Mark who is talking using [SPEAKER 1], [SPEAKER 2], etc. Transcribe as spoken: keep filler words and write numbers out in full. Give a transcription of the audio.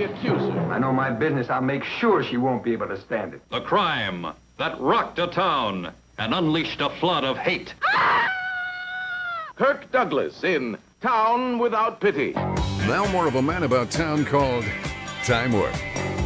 [SPEAKER 1] accuser.
[SPEAKER 2] I know my business. I'll make sure she won't be able to stand it.
[SPEAKER 3] The crime that rocked a town and unleashed a flood of hate.
[SPEAKER 1] Kirk Douglas in Town Without Pity.
[SPEAKER 4] Now more of a man about town called Time Warp.